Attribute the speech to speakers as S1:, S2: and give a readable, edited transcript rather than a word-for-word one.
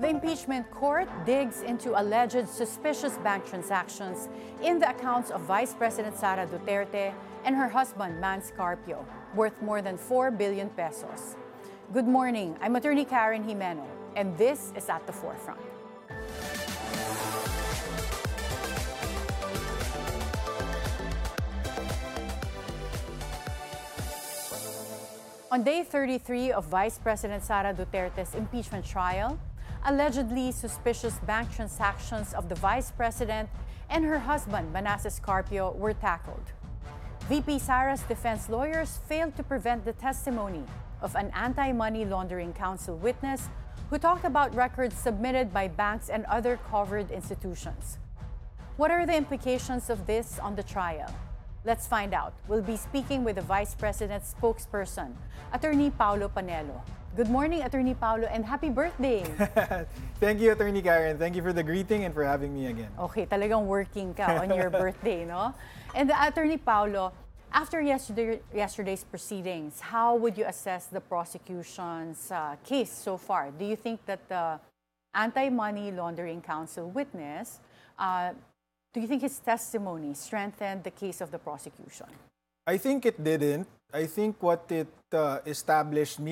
S1: The impeachment court digs into alleged suspicious bank transactions in the accounts of Vice President Sara Duterte and her husband, Mans Carpio, worth more than 4 billion pesos. Good morning, I'm Attorney Karen Jimeno, and this is At the Forefront. On day 33 of Vice President Sara Duterte's impeachment trial, allegedly suspicious bank transactions of the Vice President and her husband, Manasseh Carpio, were tackled. VP Sara's defense lawyers failed to prevent the testimony of an anti-money laundering council witness who talked about records submitted by banks and other covered institutions. What are the implications of this on the trial? Let's find out. We'll be speaking with the Vice President's spokesperson, Attorney Paulo Panelo. Good morning, Attorney Paulo, and happy birthday!
S2: Thank you, Attorney Karen. Thank you for the greeting and for having me again.
S1: Okay, talagang working ka on your birthday, no? And Attorney Paulo, after yesterday's proceedings, how would you assess the prosecution's case so far? Do you think that the anti-money laundering council witness, do you think his testimony strengthened the case of the prosecution?
S2: I think it didn't. I think what it established